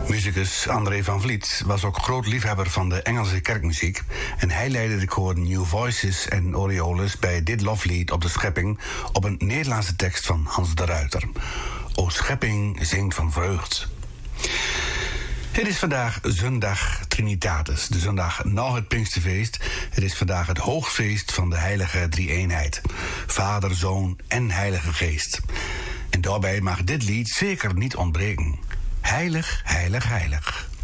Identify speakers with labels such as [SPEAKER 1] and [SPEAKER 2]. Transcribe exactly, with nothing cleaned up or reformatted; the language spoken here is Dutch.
[SPEAKER 1] Musicus André van Vliet was ook groot liefhebber van de Engelse kerkmuziek en hij leidde de koor New Voices en Orioles bij dit loflied op de schepping op een Nederlandse tekst van Hans de Ruiter. O schepping zingt van vreugd. Het is vandaag zondag Trinitatis, de zondag na het Pinksterfeest. Het is vandaag het hoogfeest van de heilige drie-eenheid. Vader, Zoon en Heilige Geest. En daarbij mag dit lied zeker niet ontbreken. Heilig, heilig, heilig.